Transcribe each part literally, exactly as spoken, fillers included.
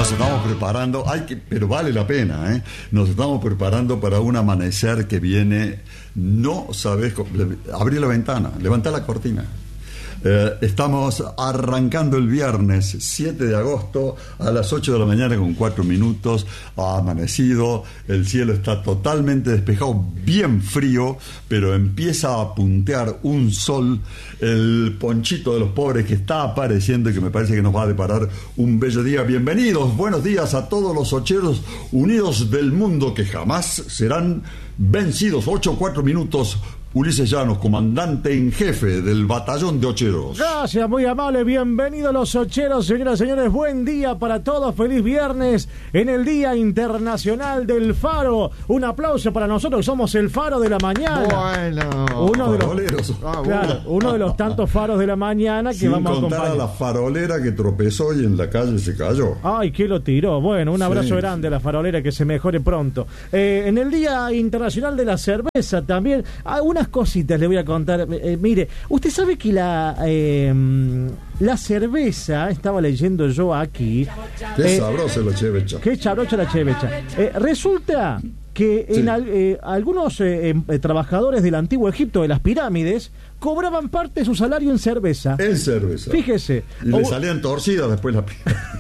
Nos estamos preparando, hay que, pero vale la pena, ¿eh? Nos estamos preparando para un amanecer que viene, no sabes, abrí la ventana, levantá la cortina. Eh, estamos arrancando el viernes siete de agosto a las ocho de la mañana con cuatro minutos. Ha amanecido, el cielo está totalmente despejado, bien frío, pero empieza a puntear un sol, el ponchito de los pobres que está apareciendo y que me parece que nos va a deparar un bello día. Bienvenidos, buenos días a todos los ocheros unidos del mundo que jamás serán vencidos. Ocho, cuatro minutos. Ulises Llanos, comandante en jefe del batallón de Ocheros. Gracias, muy amable, bienvenidos los Ocheros, señoras y señores, buen día para todos, feliz viernes en el Día Internacional del Faro. Un aplauso para nosotros, somos el Faro de la Mañana. Bueno, uno de los, ah, claro, uno de los tantos faros de la mañana que Sin vamos a contar acompañar. a la farolera que tropezó y en la calle se cayó. Ay, ¿qué lo tiró? Bueno, un abrazo sí, grande sí. a la farolera, que se mejore pronto. Eh, en el Día Internacional de la Cerveza también, algunas cositas le voy a contar. Eh, mire, usted sabe que la eh, la cerveza, estaba leyendo yo aquí. Qué eh, sabroso lo chevecha. Qué chabrocha la chevecha. Eh, resulta que Sí. en al, eh, algunos eh, eh, trabajadores del antiguo Egipto, de las pirámides, cobraban parte de su salario en cerveza. En cerveza. Fíjese. Y le O- salían torcidas después la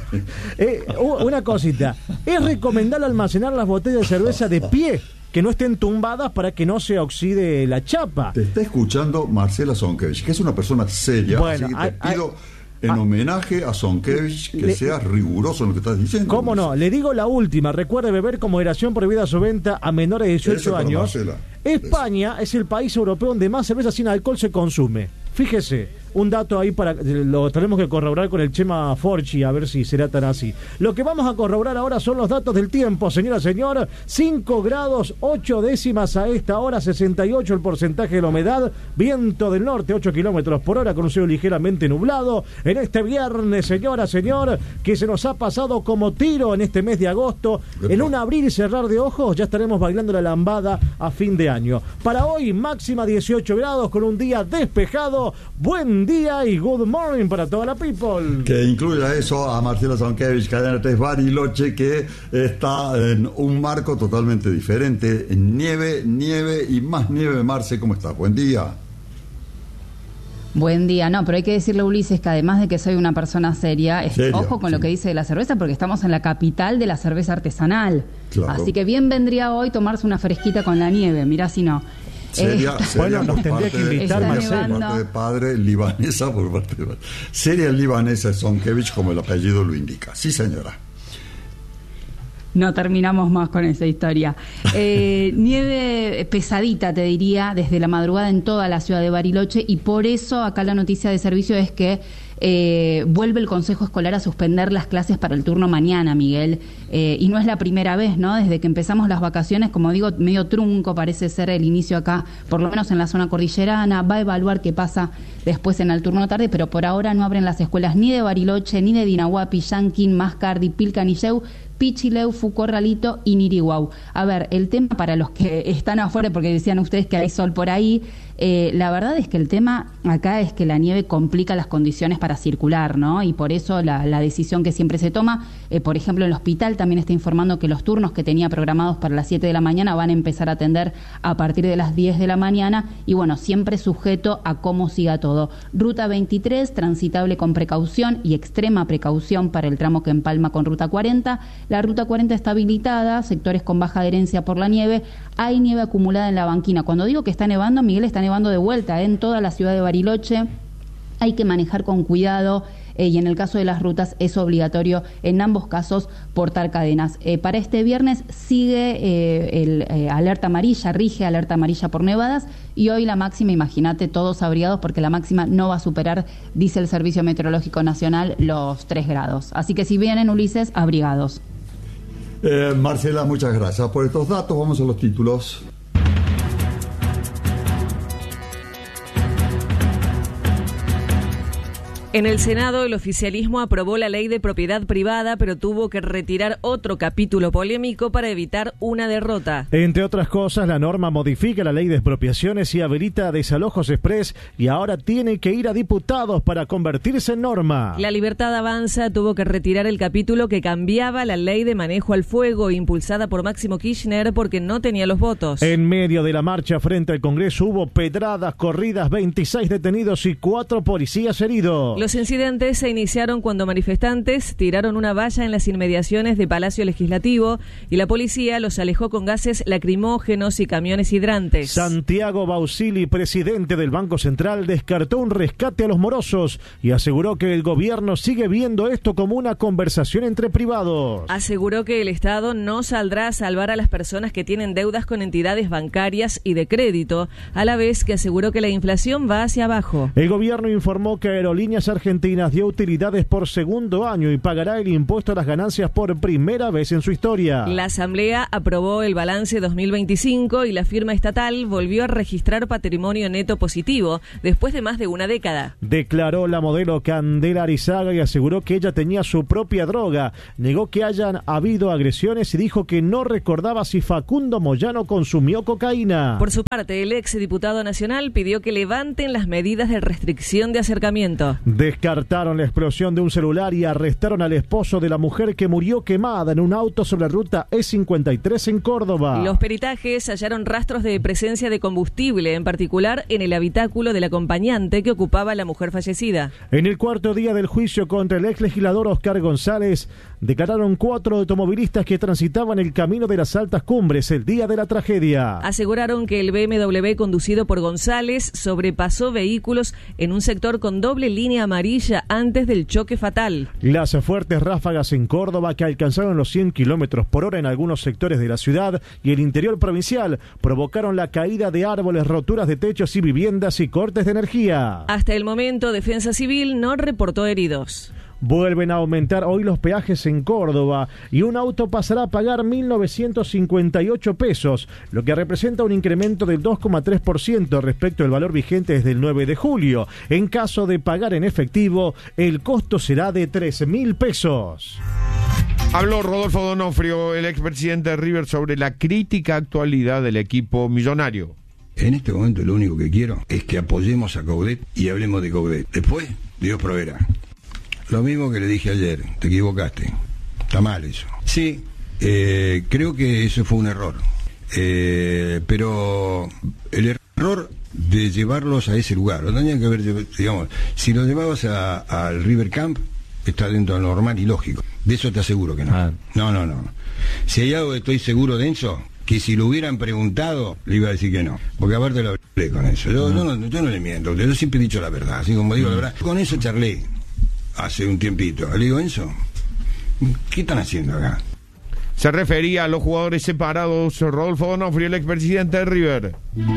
Eh, una cosita, es recomendable almacenar las botellas de cerveza de pie, que no estén tumbadas para que no se oxide la chapa. Te está escuchando Marcela Sonkevich, que es una persona seria, Bueno, así que hay- te pido hay- en ah, homenaje a Sonkevich que le- seas riguroso en lo que estás diciendo. ¿Cómo no? Le digo la última. Recuerde beber con moderación, prohibida su venta a menores de Ese dieciocho para años. Marcela. España es el país europeo donde más cerveza sin alcohol se consume. Fíjese, un dato ahí para lo tenemos que corroborar con el Chema Forchi, a ver si será tan así. Lo que vamos a corroborar ahora son los datos del tiempo, señora, señor. cinco grados ocho décimas a esta hora, sesenta y ocho el porcentaje de la humedad, viento del norte ocho kilómetros por hora con un cielo ligeramente nublado. En este viernes, señora, señor, que se nos ha pasado como tiro en este mes de agosto. En un abrir y cerrar de ojos ya estaremos bailando la lambada a fin de año. Para hoy, máxima dieciocho grados con un día despejado. Buen día y good morning para toda la people. Que incluya eso a Marcela Sonkevich, Cadena tres Bariloche, que está en un marco totalmente diferente. Nieve, nieve y más nieve. Marce, ¿cómo estás? Buen día. Buen día, no, pero hay que decirle a Ulises que además de que soy una persona seria, es- Seria, ojo con sí. lo que dice de la cerveza, porque estamos en la capital de la cerveza artesanal. Claro. Así que bien vendría hoy tomarse una fresquita con la nieve, mirá si no. Seria, Eh, seria Bueno, nos por tendría parte que de- invitar, por Marcelo. parte de padre, libanesa por parte de seria libanesa Sonkevich, como el apellido lo indica. Sí, señora. No terminamos más con esa historia. Eh, nieve pesadita, te diría, desde la madrugada en toda la ciudad de Bariloche, y por eso acá la noticia de servicio es que eh, vuelve el Consejo Escolar a suspender las clases para el turno mañana, Miguel. Eh, y no es la primera vez, ¿no? Desde que empezamos las vacaciones, como digo, medio trunco parece ser el inicio acá, por lo menos en la zona cordillerana. Va a evaluar qué pasa después en el turno tarde, pero por ahora no abren las escuelas ni de Bariloche, ni de Dinahuapi, Yanquín, Mascardi, Pilcanilleu, Pichileu, Fucorralito y Niriguau. A ver, el tema para los que están afuera, porque decían ustedes que hay sol por ahí, eh, la verdad es que el tema acá es que la nieve complica las condiciones para circular, ¿no? Y por eso la, la decisión que siempre se toma, eh, por ejemplo, el hospital también está informando que los turnos que tenía programados para las siete de la mañana van a empezar a atender a partir de las diez de la mañana, y bueno, siempre sujeto a cómo siga todo. Ruta veintitrés, transitable con precaución y extrema precaución para el tramo que empalma con Ruta cuarenta. La Ruta cuarenta está habilitada, sectores con baja adherencia por la nieve. Hay nieve acumulada en la banquina. Cuando digo que está nevando, Miguel, está nevando de vuelta, ¿eh? En toda la ciudad de Bariloche. Hay que manejar con cuidado, eh, y en el caso de las rutas es obligatorio en ambos casos portar cadenas. Eh, para este viernes sigue eh, el eh, alerta amarilla, rige alerta amarilla por nevadas, y hoy la máxima, imagínate, todos abrigados, porque la máxima no va a superar, dice el Servicio Meteorológico Nacional, los tres grados. Así que si vienen, Ulises, abrigados. Eh, Marcela, muchas gracias por estos datos. Vamos a los títulos. En el Senado, el oficialismo aprobó la ley de propiedad privada, pero tuvo que retirar otro capítulo polémico para evitar una derrota. Entre otras cosas, la norma modifica la ley de expropiaciones y habilita desalojos express, y ahora tiene que ir a diputados para convertirse en norma. La Libertad Avanza tuvo que retirar el capítulo que cambiaba la ley de manejo al fuego, impulsada por Máximo Kirchner, porque no tenía los votos. En medio de la marcha frente al Congreso hubo pedradas, corridas, veintiséis detenidos y cuatro policías heridos. Los incidentes se iniciaron cuando manifestantes tiraron una valla en las inmediaciones de Palacio Legislativo y la policía los alejó con gases lacrimógenos y camiones hidrantes. Santiago Bausili, presidente del Banco Central, descartó un rescate a los morosos y aseguró que el gobierno sigue viendo esto como una conversación entre privados. Aseguró que el Estado no saldrá a salvar a las personas que tienen deudas con entidades bancarias y de crédito, a la vez que aseguró que la inflación va hacia abajo. El gobierno informó que Aerolíneas Argentinas dio utilidades por segundo año y pagará el impuesto a las ganancias por primera vez en su historia. La Asamblea aprobó el balance dos mil veinticinco y la firma estatal volvió a registrar patrimonio neto positivo después de más de una década. Declaró la modelo Candela Arizaga y aseguró que ella tenía su propia droga. Negó que hayan habido agresiones y dijo que no recordaba si Facundo Moyano consumió cocaína. Por su parte, el exdiputado nacional pidió que levanten las medidas de restricción de acercamiento. Descartaron la explosión de un celular y arrestaron al esposo de la mujer que murió quemada en un auto sobre la ruta E cincuenta y tres en Córdoba. Los peritajes hallaron rastros de presencia de combustible, en particular en el habitáculo del acompañante que ocupaba la mujer fallecida. En el cuarto día del juicio contra el ex legislador Oscar González, declararon cuatro automovilistas que transitaban el camino de las altas cumbres el día de la tragedia. Aseguraron que el B M W conducido por González sobrepasó vehículos en un sector con doble línea amarilla antes del choque fatal. Las fuertes ráfagas en Córdoba, que alcanzaron los cien kilómetros por hora en algunos sectores de la ciudad y el interior provincial, provocaron la caída de árboles, roturas de techos y viviendas y cortes de energía. Hasta el momento, Defensa Civil no reportó heridos. Vuelven a aumentar hoy los peajes en Córdoba y un auto pasará a pagar mil novecientos cincuenta y ocho pesos, lo que representa un incremento del dos coma tres por ciento respecto al valor vigente desde el nueve de julio. En caso de pagar en efectivo, el costo será de tres mil pesos. Habló Rodolfo D'Onofrio, el expresidente de River, sobre la crítica actualidad del equipo millonario. En este momento lo único que quiero es que apoyemos a Coudet y hablemos de Coudet. Después, Dios proveerá. Lo mismo que le dije ayer, te equivocaste. Está mal eso. Sí, eh, creo que eso fue un error. Eh, pero el error de llevarlos a ese lugar, lo tenían que haber, digamos, si lo llevabas a, al River Camp, está dentro de lo normal y lógico. De eso te aseguro que no. Ah. No, no, no. Si hay algo que estoy seguro de eso, que si lo hubieran preguntado, le iba a decir que no. Porque aparte lo hablé con eso. Yo, uh-huh. yo, no, yo no le miento, yo siempre he dicho la verdad, así como digo uh-huh. la verdad. Con eso charlé hace un tiempito. Le digo, Enzo, ¿qué están haciendo acá? Se refería a los jugadores separados. Rodolfo D'Onofrio, el expresidente de River.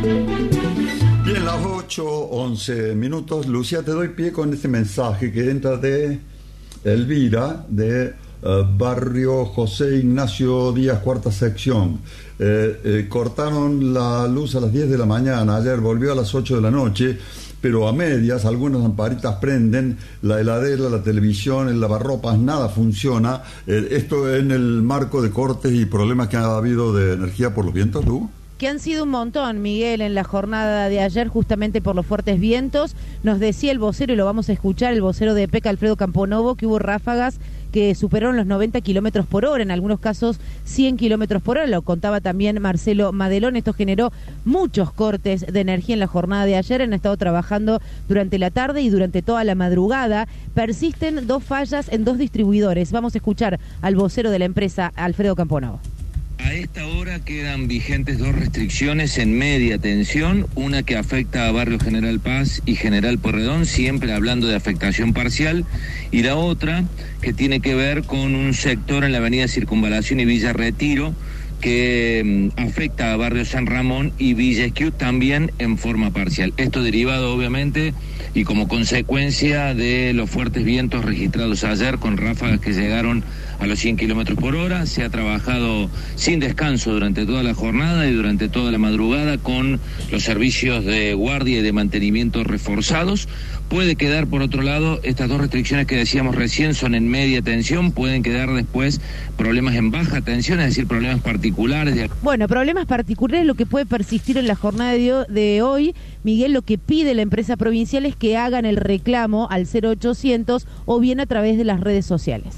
Bien, las ocho, once minutos. Lucía, te doy pie con este mensaje que entra de Elvira, de uh, Barrio José Ignacio Díaz, cuarta sección. Eh, eh, cortaron la luz a las diez de la mañana, ayer volvió a las ocho de la noche, pero a medias, algunas lamparitas prenden, la heladera, la televisión, el lavarropas, nada funciona. Eh, esto en el marco de cortes y problemas que ha habido de energía por los vientos, ¿tú? Que han sido un montón, Miguel, en la jornada de ayer, justamente por los fuertes vientos. Nos decía el vocero, y lo vamos a escuchar, el vocero de PEC, Alfredo Camponovo, que hubo ráfagas que superaron los noventa kilómetros por hora, en algunos casos cien kilómetros por hora. Lo contaba también Marcelo Madelón. Esto generó muchos cortes de energía en la jornada de ayer. Han estado trabajando durante la tarde y durante toda la madrugada. Persisten dos fallas en dos distribuidores. Vamos a escuchar al vocero de la empresa, Alfredo Camponovo. A esta hora quedan vigentes dos restricciones en media tensión, una que afecta a Barrio General Paz y General Porredón, siempre hablando de afectación parcial, y la otra que tiene que ver con un sector en la avenida Circunvalación y Villa Retiro, que mm, afecta a Barrio San Ramón y Villa Esquiú también en forma parcial. Esto derivado obviamente y como consecuencia de los fuertes vientos registrados ayer con ráfagas que llegaron a los cien kilómetros por hora. Se ha trabajado sin descanso durante toda la jornada y durante toda la madrugada con los servicios de guardia y de mantenimiento reforzados. Puede quedar, por otro lado, estas dos restricciones que decíamos recién son en media tensión, pueden quedar después problemas en baja tensión, es decir, problemas particulares. De... Bueno, problemas particulares, lo que puede persistir en la jornada de, de hoy. Miguel, lo que pide la empresa provincial es que hagan el reclamo al cero ochocientos o bien a través de las redes sociales.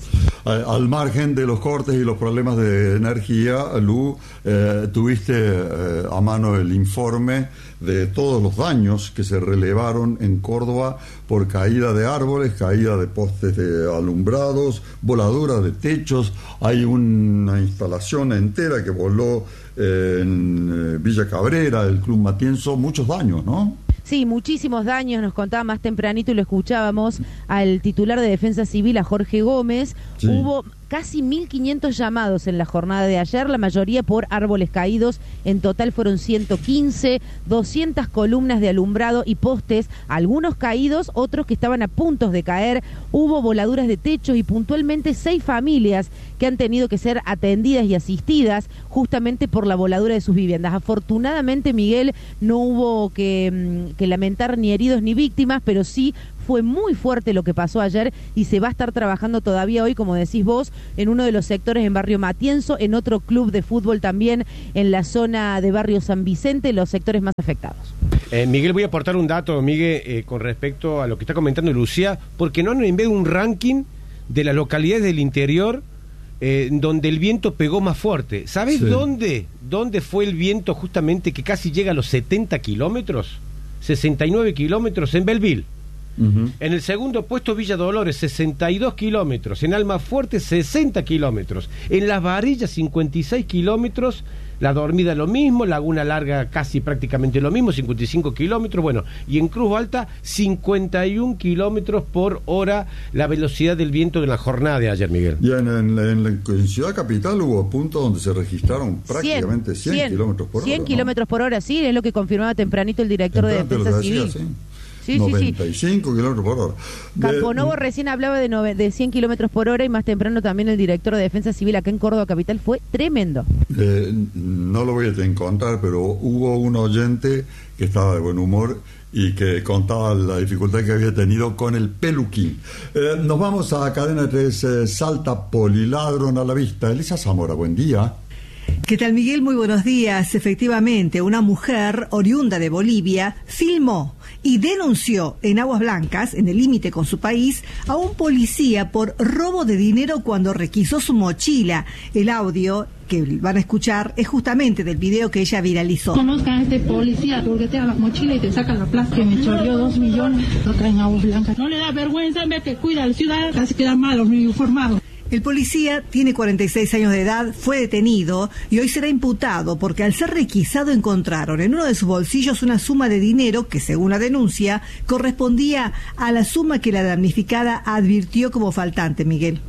Al margen de los cortes y los problemas de energía, Lu, eh, tuviste eh, a mano el informe de todos los daños que se relevaron en Córdoba por caída de árboles, caída de postes de alumbrados, voladura de techos. Hay una instalación entera que voló eh, en eh, Villa Cabrera, el Club Matienzo, muchos daños, ¿no? Sí, muchísimos daños, nos contaba más tempranito y lo escuchábamos al titular de Defensa Civil, a Jorge Gómez. Sí. Hubo casi mil quinientos llamados en la jornada de ayer, la mayoría por árboles caídos. En total fueron ciento quince, doscientas columnas de alumbrado y postes, algunos caídos, otros que estaban a punto de caer. Hubo voladuras de techos y puntualmente seis familias que han tenido que ser atendidas y asistidas justamente por la voladura de sus viviendas. Afortunadamente, Miguel, no hubo que, que lamentar ni heridos ni víctimas, pero sí fue muy fuerte lo que pasó ayer y se va a estar trabajando todavía hoy, como decís vos, en uno de los sectores en Barrio Matienzo, en otro club de fútbol también en la zona de Barrio San Vicente, los sectores más afectados. Eh, Miguel, voy a aportar un dato, Miguel, eh, con respecto a lo que está comentando Lucía, porque no han enviado un ranking de las localidades del interior eh, donde el viento pegó más fuerte. ¿Sabés sí. dónde, dónde fue el viento justamente que casi llega a los setenta kilómetros? sesenta y nueve kilómetros en Belleville. Uh-huh. En el segundo puesto Villa Dolores, sesenta y dos kilómetros. En Almafuerte, sesenta kilómetros. En Las Varillas, cincuenta y seis kilómetros. La Dormida lo mismo, Laguna Larga casi prácticamente lo mismo, cincuenta y cinco kilómetros. Bueno, y en Cruz Alta, cincuenta y un kilómetros por hora la velocidad del viento de la jornada de ayer, Miguel. Y en, en, en, en Ciudad Capital hubo puntos donde se registraron prácticamente cien, cien kilómetros por hora. cien kilómetros ¿no? por hora, sí, es lo que confirmaba tempranito el director Temprano de Defensa Civil. Decía, sí. Sí, noventa y cinco sí, sí. kilómetros por hora. Camponovo de, recién hablaba de, nove, de cien kilómetros por hora y más temprano también el director de Defensa Civil acá en Córdoba Capital. Fue tremendo. Eh, no lo voy a encontrar, pero hubo un oyente que estaba de buen humor y que contaba la dificultad que había tenido con el peluquín. Eh, nos vamos a Cadena tres, eh, Salta, Poliladron a la vista. Elisa Zamora, buen día. ¿Qué tal, Miguel? Muy buenos días. Efectivamente, una mujer oriunda de Bolivia filmó y denunció en Aguas Blancas, en el límite con su país, a un policía por robo de dinero cuando requisó su mochila. El audio que van a escuchar es justamente del video que ella viralizó. Conozcan a este policía, porque te da la mochila y te sacan la plata, que me choreó dos millones, lo traen a Aguas Blancas. No le da vergüenza en vez que cuida al ciudadano, casi quedan malos, ni informados. El policía tiene cuarenta y seis años de edad, fue detenido y hoy será imputado porque al ser requisado encontraron en uno de sus bolsillos una suma de dinero que, según la denuncia, correspondía a la suma que la damnificada advirtió como faltante, Miguel.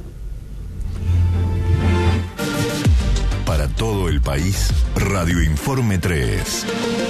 Para todo el país, Radio Informe tres.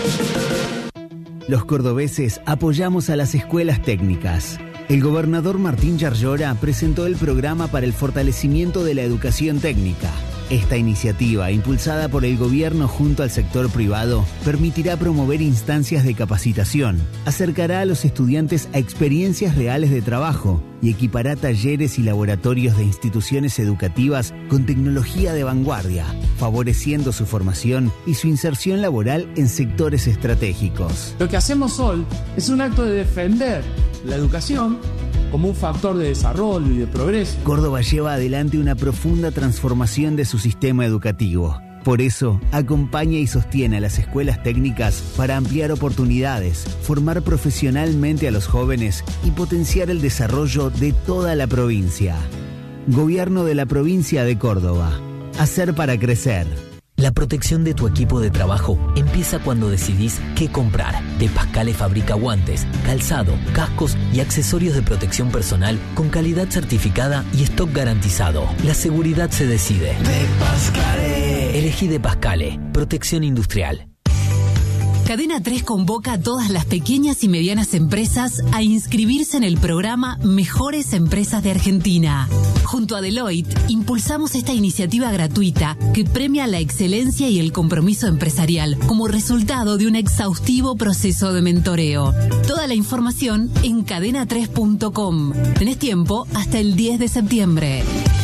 Los cordobeses apoyamos a las escuelas técnicas. El gobernador Martín Yarlora presentó el programa para el fortalecimiento de la educación técnica. Esta iniciativa, impulsada por el gobierno junto al sector privado, permitirá promover instancias de capacitación, acercará a los estudiantes a experiencias reales de trabajo y equipará talleres y laboratorios de instituciones educativas con tecnología de vanguardia, favoreciendo su formación y su inserción laboral en sectores estratégicos. Lo que hacemos hoy es un acto de defender la educación como un factor de desarrollo y de progreso. Córdoba lleva adelante una profunda transformación de su sistema educativo. Por eso, acompaña y sostiene a las escuelas técnicas para ampliar oportunidades, formar profesionalmente a los jóvenes y potenciar el desarrollo de toda la provincia. Gobierno de la provincia de Córdoba. Hacer para crecer. La protección de tu equipo de trabajo empieza cuando decidís qué comprar. De Pascale fabrica guantes, calzado, cascos y accesorios de protección personal con calidad certificada y stock garantizado. La seguridad se decide. De Pascale. Elegí De Pascale. Protección industrial. Cadena tres convoca a todas las pequeñas y medianas empresas a inscribirse en el programa Mejores Empresas de Argentina. Junto a Deloitte, impulsamos esta iniciativa gratuita que premia la excelencia y el compromiso empresarial como resultado de un exhaustivo proceso de mentoreo. Toda la información en cadena tres punto com. Tenés tiempo hasta el diez de septiembre.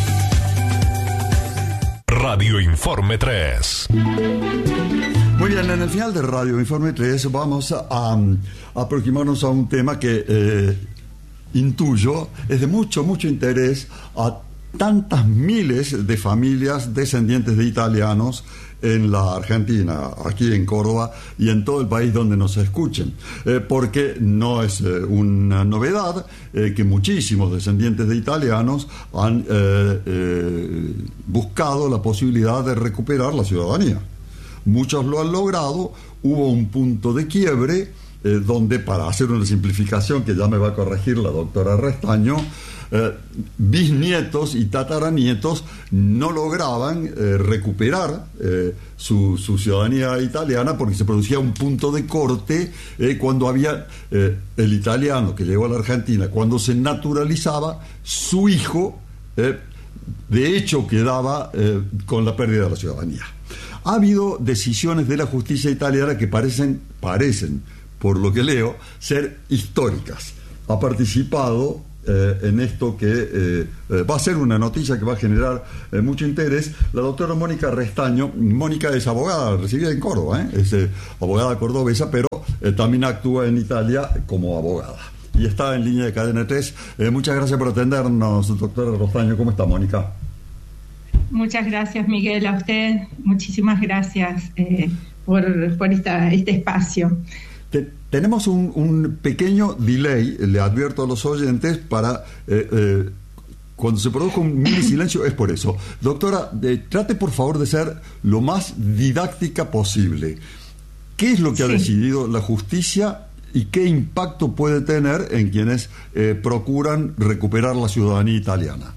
Radio Informe tres. Muy bien, en el final de Radio Informe tres vamos a, a aproximarnos a un tema que eh, intuyo es de mucho, mucho interés a tantas miles de familias descendientes de italianos en la Argentina, aquí en Córdoba y en todo el país donde nos escuchen, eh, porque no es eh, una novedad eh, que muchísimos descendientes de italianos han eh, eh, buscado la posibilidad de recuperar la ciudadanía. Muchos lo han logrado, hubo un punto de quiebre eh, donde, para hacer una simplificación que ya me va a corregir la doctora Restaño, eh, bisnietos y tataranietos no lograban eh, recuperar eh, su, su ciudadanía italiana porque se producía un punto de corte eh, cuando había eh, el italiano que llegó a la Argentina, cuando se naturalizaba, su hijo eh, de hecho quedaba eh, con la pérdida de la ciudadanía. Ha habido decisiones de la justicia italiana que parecen, parecen, por lo que leo, ser históricas. Ha participado eh, en esto que eh, eh, va a ser una noticia que va a generar eh, mucho interés la doctora Mónica Restaño. Mónica es abogada, residida en Córdoba, ¿eh? es eh, abogada cordobesa, pero eh, también actúa en Italia como abogada. Y está en línea de Cadena tres. Eh, muchas gracias por atendernos, doctora Restaño. ¿Cómo está, Mónica? Muchas gracias, Miguel, a usted. Muchísimas gracias eh, por, por esta, este espacio. Te, tenemos un, un pequeño delay, le advierto a los oyentes, para eh, eh, cuando se produzca un mini silencio es por eso. Doctora, eh, trate por favor de ser lo más didáctica posible. ¿Qué es lo que sí. ha decidido la justicia y qué impacto puede tener en quienes eh, procuran recuperar la ciudadanía italiana?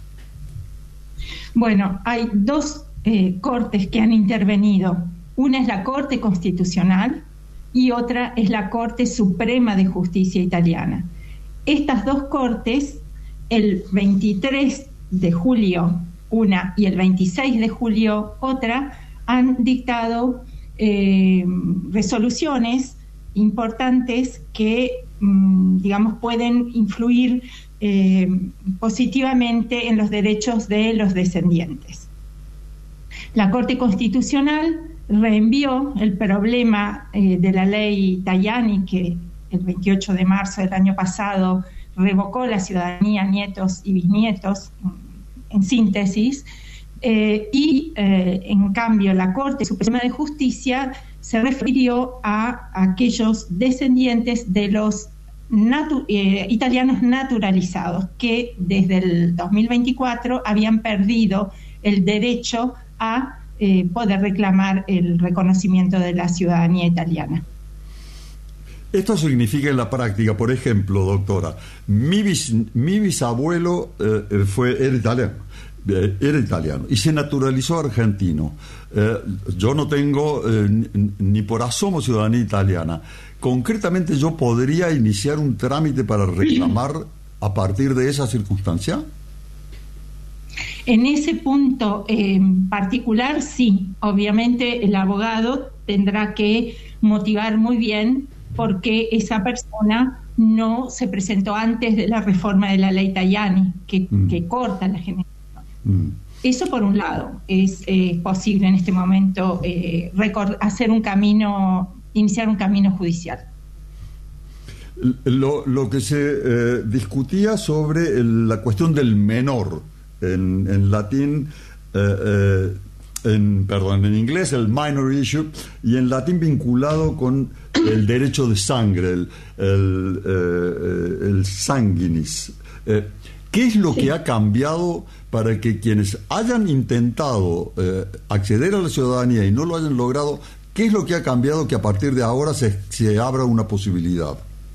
Bueno, hay dos eh, cortes que han intervenido. Una es la Corte Constitucional y otra es la Corte Suprema de Justicia italiana. Estas dos cortes, el veintitrés de julio una y el veintiséis de julio otra, han dictado eh, resoluciones importantes que, mm, digamos, pueden influir Eh, positivamente en los derechos de los descendientes. La Corte Constitucional reenvió el problema eh, de la ley Tajani, que el veintiocho de marzo del año pasado revocó la ciudadanía a nietos y bisnietos, en síntesis, eh, y eh, en cambio la Corte Suprema de Justicia se refirió a aquellos descendientes de los Natu- eh, italianos naturalizados que desde el dos mil veinticuatro habían perdido el derecho a eh, poder reclamar el reconocimiento de la ciudadanía italiana. Esto significa en la práctica, por ejemplo, doctora, mi, bis, mi bisabuelo eh, fue, era italiano, eh, era italiano y se naturalizó argentino. Eh, yo no tengo eh, ni, ni por asomo ciudadanía italiana. ¿Concretamente yo podría iniciar un trámite para reclamar a partir de esa circunstancia? En ese punto en particular, sí. Obviamente el abogado tendrá que motivar muy bien por qué esa persona no se presentó antes de la reforma de la ley Tajani, que, mm. que corta la generación. Mm. Eso por un lado, es eh, posible en este momento eh, record- hacer un camino... iniciar un camino judicial. Lo, lo que se eh, discutía sobre el, la cuestión del menor, en, en latín, eh, eh, en, perdón, en inglés el minor issue, y en latín vinculado con el derecho de sangre, el, el, eh, el sanguinis. Eh, ¿Qué es lo sí. que ha cambiado para que quienes hayan intentado eh, acceder a la ciudadanía y no lo hayan logrado, qué es lo que ha cambiado que a partir de ahora se, se abra una posibilidad?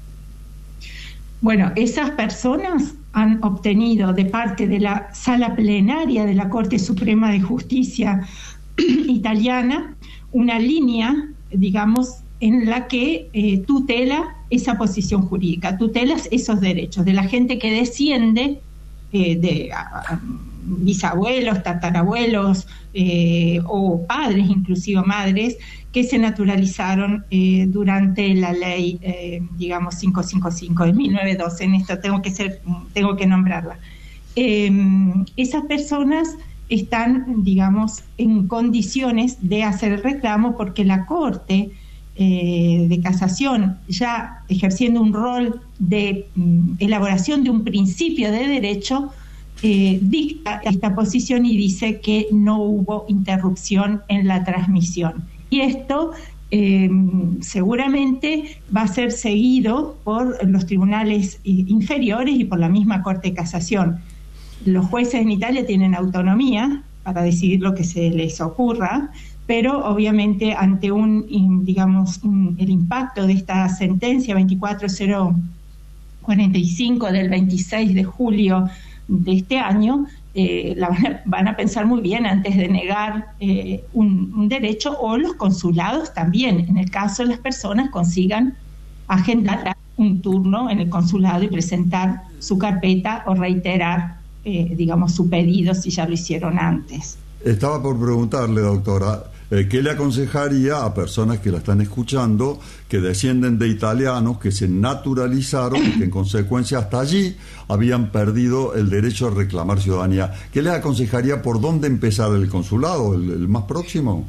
Bueno, esas personas han obtenido de parte de la Sala Plenaria de la Corte Suprema de Justicia italiana una línea, digamos, en la que eh, tutela esa posición jurídica, tutela esos derechos de la gente que desciende eh, de a, a, bisabuelos, tatarabuelos eh, o padres, inclusive madres, que se naturalizaron eh, durante la ley, eh, digamos, quinientos cincuenta y cinco de mil novecientos doce. En esto tengo que ser, tengo que nombrarla. Eh, esas personas están, digamos, en condiciones de hacer el reclamo porque la Corte eh, de Casación, ya ejerciendo un rol de mm, elaboración de un principio de derecho, eh, dicta esta posición y dice que no hubo interrupción en la transmisión. Y esto eh, seguramente va a ser seguido por los tribunales inferiores y por la misma Corte de Casación. Los jueces en Italia tienen autonomía para decidir lo que se les ocurra, pero obviamente ante un, digamos, un, el impacto de esta sentencia veinticuatro mil cuarenta y cinco del veintiséis de julio de este año, eh, la van, a, van a pensar muy bien antes de negar eh, un, un derecho, o los consulados también, en el caso de las personas consigan agendar un turno en el consulado y presentar su carpeta o reiterar Eh, digamos, su pedido si ya lo hicieron antes. Estaba por preguntarle, doctora, eh, ¿qué le aconsejaría a personas que la están escuchando, que descienden de italianos, que se naturalizaron y que en consecuencia hasta allí habían perdido el derecho a reclamar ciudadanía? ¿Qué les aconsejaría por dónde empezar el consulado, el, el más próximo?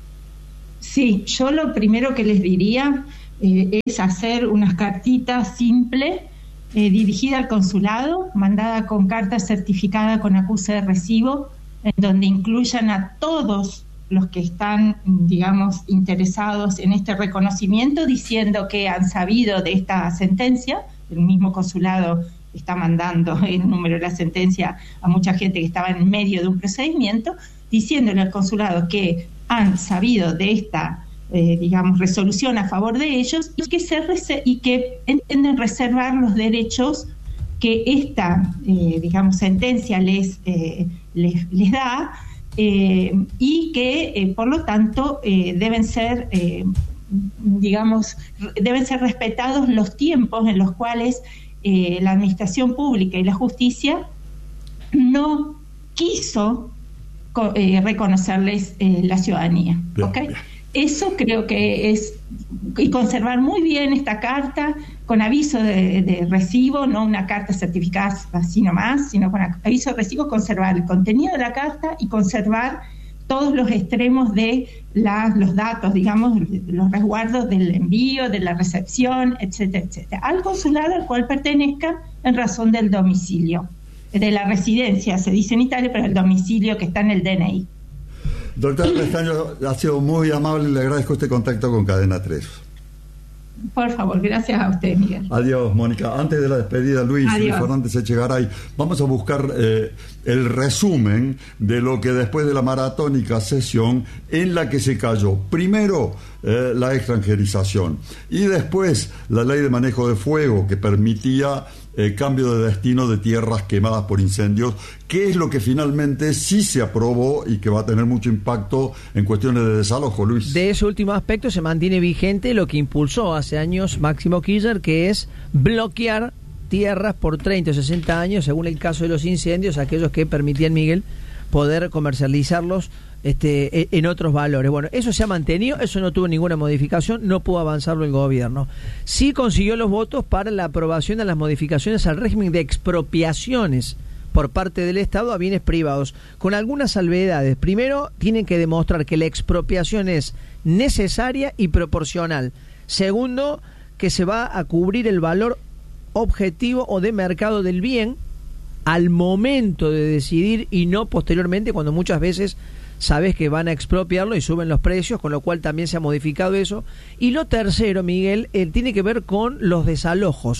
Sí, yo lo primero que les diría eh, es hacer unas cartitas simples, Eh, dirigida al consulado, mandada con carta certificada con acuse de recibo, en donde incluyan a todos los que están, digamos, interesados en este reconocimiento, diciendo que han sabido de esta sentencia. El mismo consulado está mandando el número de la sentencia a mucha gente que estaba en medio de un procedimiento, diciéndole al consulado que han sabido de esta Eh, digamos, resolución a favor de ellos y que, se rese- y que entienden reservar los derechos que esta, eh, digamos, sentencia les, eh, les, les da eh, y que, eh, por lo tanto, eh, deben ser, eh, digamos, deben ser respetados los tiempos en los cuales eh, la administración pública y la justicia no quiso co- eh, reconocerles eh, la ciudadanía. ¿Okay? Eso creo que es, y conservar muy bien esta carta con aviso de, de recibo, no una carta certificada así nomás, sino con aviso de recibo, conservar el contenido de la carta y conservar todos los extremos de la, los datos, digamos, los resguardos del envío, de la recepción, etcétera, etcétera, al consulado al cual pertenezca en razón del domicilio, de la residencia, se dice en Italia, pero el domicilio que está en el D N I. Doctor Pestaño, ha sido muy amable y le agradezco este contacto con Cadena tres. Por favor, gracias a usted, Miguel. Adiós, Mónica. Antes de la despedida, Luis, Luis Fernández Echegaray, vamos a buscar eh, el resumen de lo que después de la maratónica sesión en la que se cayó, primero eh, la extranjerización y después la ley de manejo de fuego que permitía el cambio de destino de tierras quemadas por incendios, que es lo que finalmente sí se aprobó y que va a tener mucho impacto en cuestiones de desalojo, Luis. De ese último aspecto se mantiene vigente lo que impulsó hace años Máximo Kirchner, que es bloquear tierras por treinta o sesenta años, según el caso de los incendios, aquellos que permitían, Miguel, poder comercializarlos este, en otros valores. Bueno, eso se ha mantenido, eso no tuvo ninguna modificación, no pudo avanzarlo el gobierno. Sí consiguió los votos para la aprobación de las modificaciones al régimen de expropiaciones por parte del Estado a bienes privados, con algunas salvedades. Primero, tienen que demostrar que la expropiación es necesaria y proporcional. Segundo, que se va a cubrir el valor objetivo o de mercado del bien al momento de decidir y no posteriormente, cuando muchas veces sabes que van a expropiarlo y suben los precios, con lo cual también se ha modificado eso. Y lo tercero, Miguel, eh, tiene que ver con los desalojos.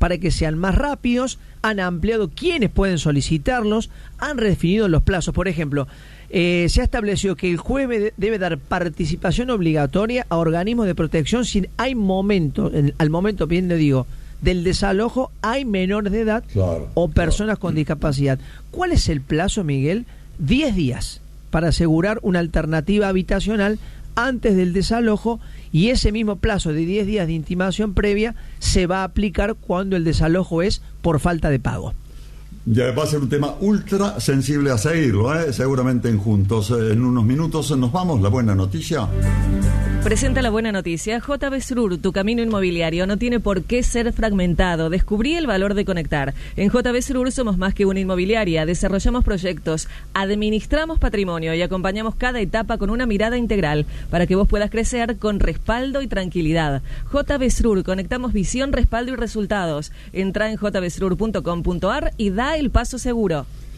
para que sean más rápidos, han ampliado quiénes pueden solicitarlos, han redefinido los plazos. Por ejemplo, eh, se ha establecido que el juez de, debe dar participación obligatoria a organismos de protección si hay momento, en, al momento, bien le digo, del desalojo hay menores de edad claro, o personas claro. con discapacidad. ¿Cuál es el plazo, Miguel? diez días para asegurar una alternativa habitacional antes del desalojo, y ese mismo plazo de diez días de intimación previa se va a aplicar cuando el desalojo es por falta de pago. Ya va a ser un tema ultra sensible a seguirlo, ¿eh? Seguramente en Juntos. En unos minutos nos vamos. La buena noticia. Presenta la buena noticia. J B Srur, tu camino inmobiliario no tiene por qué ser fragmentado. Descubrí el valor de conectar. En J B Srur somos más que una inmobiliaria. Desarrollamos proyectos, administramos patrimonio y acompañamos cada etapa con una mirada integral para que vos puedas crecer con respaldo y tranquilidad. J B Srur, conectamos visión, respaldo y resultados. Entra en j b srur punto com punto a r y da el paso seguro.